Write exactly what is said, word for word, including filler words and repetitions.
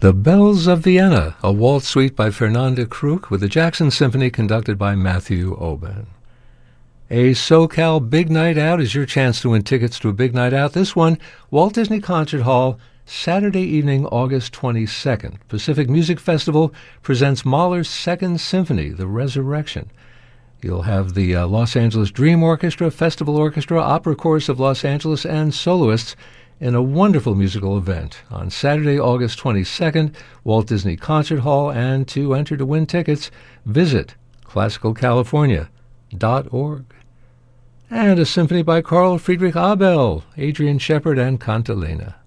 The Bells of Vienna, a waltz suite by Fernanda Kruk with the Jackson Symphony conducted by Matthew Oben. A SoCal Big Night Out is your chance to win tickets to a big night out. This one, Walt Disney Concert Hall, Saturday evening, August twenty-second. Pacific Music Festival presents Mahler's Second Symphony, The Resurrection. You'll have the uh, Los Angeles Dream Orchestra, Festival Orchestra, Opera Chorus of Los Angeles, and soloists in a wonderful musical event on Saturday, August twenty-second, Walt Disney Concert Hall. And to enter to win tickets, visit classical california dot org. And a symphony by Carl Friedrich Abel, Adrian Shepard, and Cantilena.